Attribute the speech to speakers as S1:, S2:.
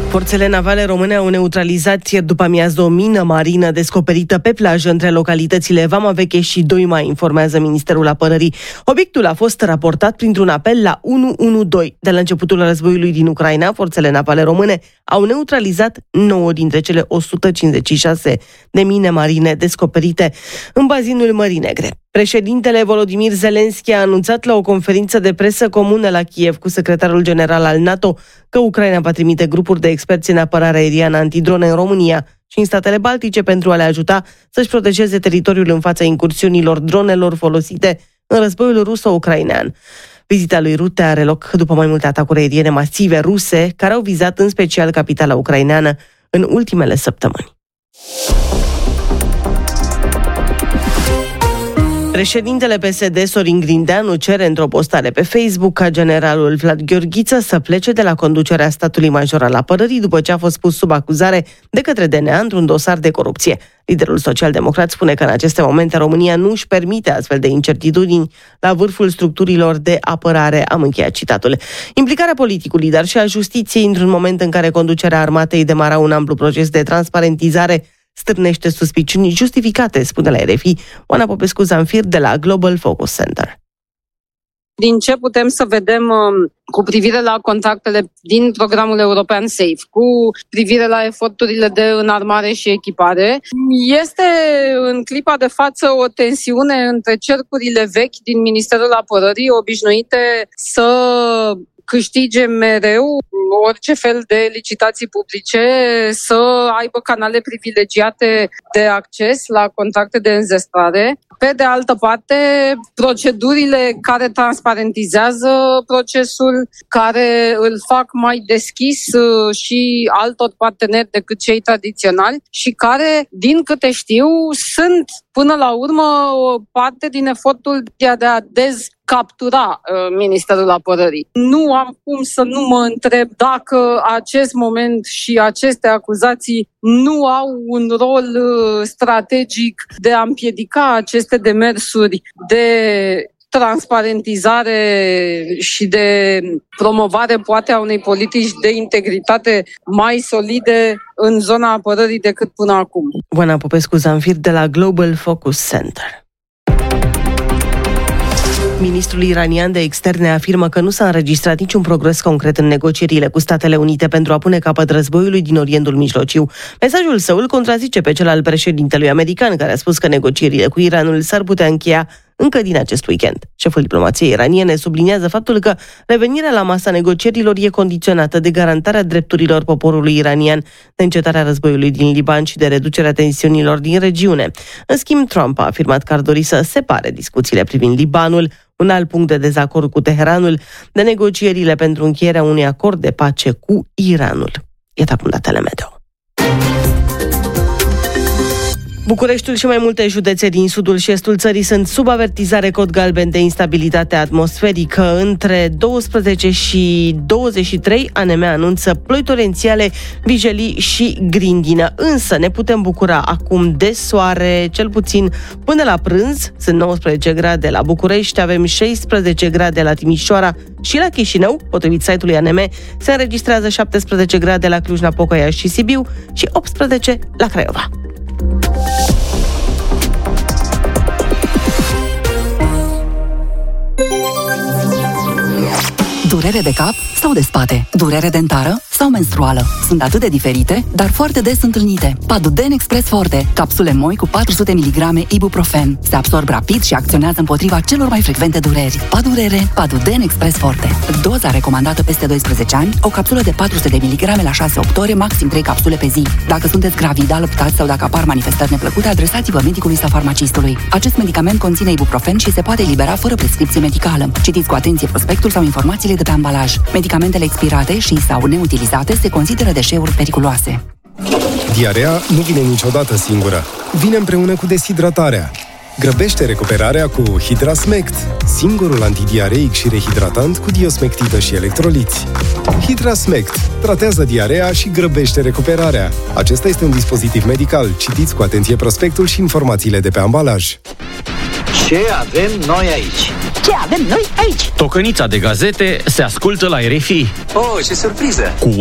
S1: Forțele navale române au neutralizat ieri după amiază o mină marină descoperită pe plajă între localitățile Vama Veche și Doima, informează Ministerul Apărării. Obiectul a fost raportat printr-un apel la 112. De la începutul războiului din Ucraina, forțele navale române au neutralizat 9 dintre cele 156 de mine marine descoperite în bazinul Mării Negre. Președintele Volodymyr Zelensky a anunțat la o conferință de presă comună la Kiev cu secretarul general al NATO că Ucraina va trimite grupuri de experți în apărare aeriană antidrone în România și în statele Baltice pentru a le ajuta să-și protejeze teritoriul în fața incursiunilor dronelor folosite în războiul ruso-ucrainean. Vizita lui Rutte are loc după mai multe atacuri aeriene masive ruse care au vizat în special capitala ucraineană în ultimele săptămâni. Președintele PSD, Sorin Grindeanu, cere într-o postare pe Facebook ca generalul Vlad Gheorghiță să plece de la conducerea statului major al apărării după ce a fost pus sub acuzare de către DNA într-un dosar de corupție. Liderul social-democrat spune că în aceste momente România nu își permite astfel de incertitudini la vârful structurilor de apărare, am încheiat citatul. Implicarea politicului, dar și a justiției într-un moment în care conducerea armatei demara un amplu proces de transparentizare stârnește suspiciuni justificate, spune la RFI Oana Popescu-Zanfir de la Global Focus Center.
S2: Din ce putem să vedem cu privire la contractele din programul european SAFE, cu privire la eforturile de înarmare și echipare, este în clipa de față o tensiune între cercurile vechi din Ministerul Apărării, obișnuite să câștige mereu orice fel de licitații publice, să aibă canale privilegiate de acces la contracte de înzestrare. Pe de altă parte, procedurile care transparentizează procesul, care îl fac mai deschis și altor parteneri decât cei tradiționali și care, din câte știu, sunt până la urmă o parte din efortul de a dezcaptura Ministerul Apărării. Nu am cum să nu mă întreb dacă acest moment și aceste acuzații nu au un rol strategic de a împiedica aceste demersuri de transparentizare și de promovare poate a unei politici de integritate mai solide în zona apărării decât până acum.
S1: Oana Popescu-Zanfir de la Global Focus Center. Ministrul iranian de externe afirmă că nu s-a înregistrat niciun progres concret în negocierile cu Statele Unite pentru a pune capăt războiului din Orientul Mijlociu. Mesajul său îl contrazice pe cel al președintelui american, care a spus că negocierile cu Iranul s-ar putea încheia încă din acest weekend. Șeful diplomației iraniene subliniază faptul că revenirea la masa negocierilor e condiționată de garantarea drepturilor poporului iranian, de încetarea războiului din Liban și de reducerea tensiunilor din regiune. În schimb, Trump a afirmat că ar dori să separe discuțiile privind Libanul, un alt punct de dezacord cu Teheranul, de negocierile pentru încheierea unui acord de pace cu Iranul. Iată acum datele meteo. Bucureștiul și mai multe județe din sudul și estul țării sunt sub avertizare cod galben de instabilitate atmosferică. Între 12 și 23 ANM anunță ploi torențiale, vijelii și grindină. Însă ne putem bucura acum de soare, cel puțin până la prânz. Sunt 19 grade la București, avem 16 grade la Timișoara și la Chișinău. Potrivit site-ului ANM, se înregistrează 17 grade la Cluj-Napoca, Iași și Sibiu și 18 la Craiova.
S3: Durere de cap sau de spate? Durere dentară sau menstruală? Sunt atât de diferite, dar foarte des întâlnite. Paduden Express Forte, capsule moi cu 400 mg ibuprofen. Se absorb rapid și acționează împotriva celor mai frecvente dureri. Padurere, Paduden Express Forte. Doza recomandată peste 12 ani, o capsulă de 400 de mg la 6-8 ore, maxim 3 capsule pe zi. Dacă sunteți gravid, alăptați sau dacă apar manifestări neplăcute, adresați-vă medicului sau farmacistului. Acest medicament conține ibuprofen și se poate elibera fără prescripție medicală. Citiți cu atenție prospectul sau informațiile de pe ambalaj. Medicamentele expirate și sau neutilizate se consideră deșeuri periculoase.
S4: Diarea nu vine niciodată singură. Vine împreună cu deshidratarea. Grăbește recuperarea cu Hidrasmect, singurul antidiareic și rehidratant cu diosmectidă și electroliți. Hidrasmect tratează diarea și grăbește recuperarea. Acesta este un dispozitiv medical. Citiți cu atenție prospectul și informațiile de pe ambalaj.
S5: Ce avem noi aici?
S6: Ce avem noi aici?
S7: Tocănița de gazete se ascultă la RFI.
S5: Oh, ce surpriză!
S7: Cu